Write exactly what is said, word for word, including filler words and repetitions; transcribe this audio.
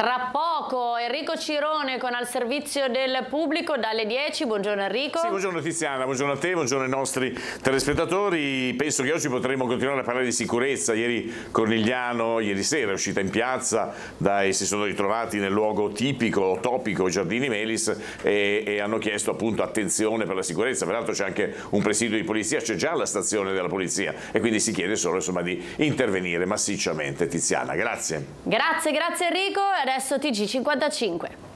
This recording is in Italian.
Tra poco Enrico Cirone con Al servizio del pubblico dalle dieci. Buongiorno Enrico. Sì, buongiorno Tiziana, buongiorno a te, buongiorno ai nostri telespettatori. Penso che oggi potremo continuare a parlare di sicurezza. Ieri Cornigliano, ieri sera è uscita in piazza, dai, si sono ritrovati nel luogo tipico, topico, Giardini Melis, e, e hanno chiesto appunto attenzione per la sicurezza. Peraltro c'è anche un presidio di polizia, c'è già la stazione della polizia e quindi si chiede solo insomma di intervenire massicciamente. Tiziana, grazie. Grazie, grazie Enrico. Adesso T G cinquantacinque.